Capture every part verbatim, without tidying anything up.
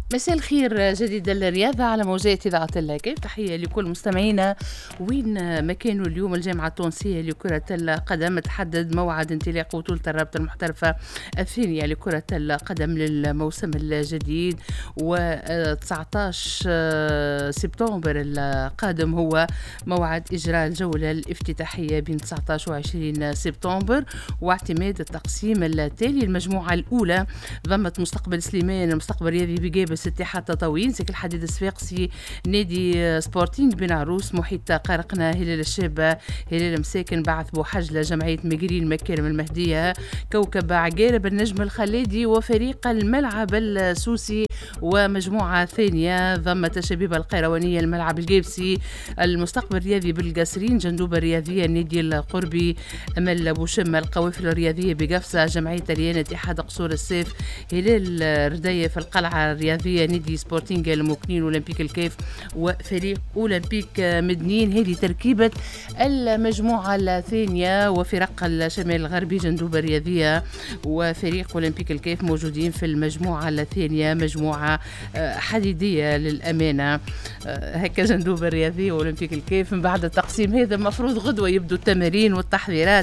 مساء الخير. جديد الرياضة على موجات إذاعة اللاكيف. تحية لكل مستمعينا وين ما كانوا. اليوم الجامعة التونسية لكرة القدم تحدد موعد انطلاق بطولة الرابطة المحترفة الثانية لكرة القدم للموسم الجديد، و تسعة عشر سبتمبر القادم هو موعد إجراء الجولة الافتتاحية بين تسعة عشر و عشرين سبتمبر، واعتماد التقسيم التالي. المجموعة الأولى ضمت مستقبل سليمان، المستقبل الرياضي بجابة اتحاد تطاوين، ساك الحديد الصفاقسي، نادي سبورتينغ بن عروس، محيط قارقنا، هلال الشابة، هلال مساكن، بعث بوحجلة، جمعية مجرين مكارم المهدية، كوكب عقارب، النجم الخليدي، وفريق الملعب السوسي. ومجموعة ثانية ضمت الشبيبة القيروانية، الملعب الجيبسي، المستقبل الرياضي بالقصرين، جندوبة الرياضية، النادي القربي، أمل بوشمة، القوافل الرياضية بقفصة، جمعية ريان، اتحاد قصور السيف، هلال ردية في القلعة الرياضية، نادي سبورتينغ المكنين، أولمبيك الكيف، وفريق أولمبيك مدنين. هذه تركيبة المجموعة الثانية. وفرق الشمال الغربي، جندوبة الرياضية وفريق أولمبيك الكيف موجودين في المجموعة الثانية، مجموعة حديدية للأمانة. هكا جندوبة الرياضية وأولمبيك الكيف. من بعد التقسيم هذا المفروض غدوة يبدو التمارين والتحضيرات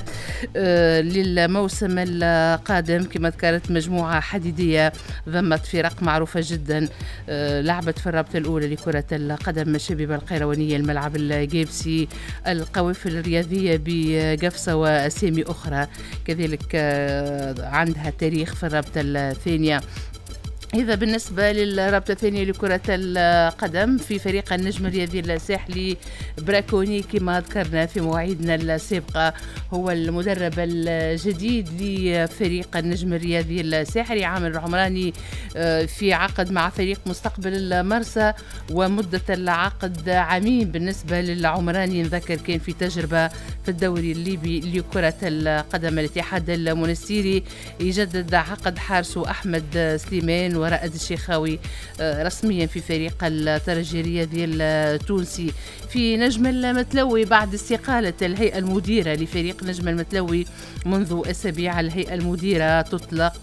للموسم القادم. كما ذكرت مجموعة حديدية ضمت فرق معروفة جدا، لعبت في الرابطة الأولى لكرة القدم الشبيبة القيروانية، الملعب الجيبسي، القوافل الرياضية بقفصة، وأسامي أخرى كذلك عندها تاريخ في الرابطة الثانية. إذا بالنسبة للرابطة الثانية لكرة القدم، في فريق النجم الرياضي الساحلي براكوني كما ذكرنا في مواعيدنا السابقة، هو المدرب الجديد لفريق النجم الرياضي الساحلي، عامل العمراني، في عقد مع فريق مستقبل المرسى، ومدة العقد عامين. بالنسبة للعمراني نذكر كان في تجربة في الدوري الليبي لكرة القدم، الاتحاد المنستيري يجدد عقد حارسه أحمد سليمان، ورائد الشيخاوي رسميا في فريق الترجي الرياضي التونسي. في نجم المتلوي بعد استقالة الهيئة المديرة لفريق نجم المتلوي منذ أسابيع، الهيئة المديرة تطلق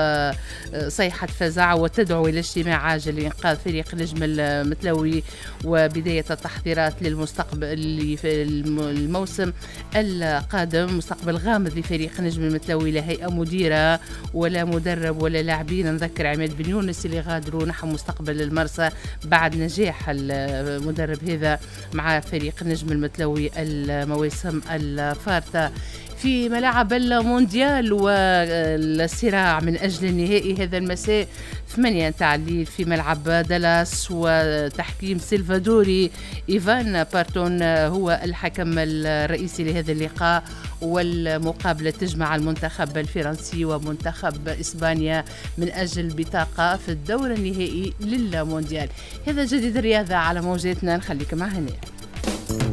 صيحة فزع وتدعو إلى اجتماع عاجل لإنقاذ فريق نجم المتلوي وبداية التحضيرات للمستقبل في الموسم القادم. مستقبل غامض لفريق نجم المتلوي، لا هيئة مديرة ولا مدرب ولا لاعبين. نذكر عماد بن يونس اللي غادروا نحو مستقبل المرسى بعد نجاح المدرب هذا مع فريق نجم المتلوي المواسم الفارطة. في ملاعب المونديال والصراع من أجل النهائي هذا المساء ثمانية نتاع الليل في ملعب دالاس، وتحكيم سلفادوري. إيفان بارتون هو الحكم الرئيسي لهذا اللقاء، والمقابلة تجمع المنتخب الفرنسي ومنتخب إسبانيا من أجل بطاقة في الدور النهائي للمونديال. هذا جديد الرياضة على موجاتنا، نخليك مع هنا.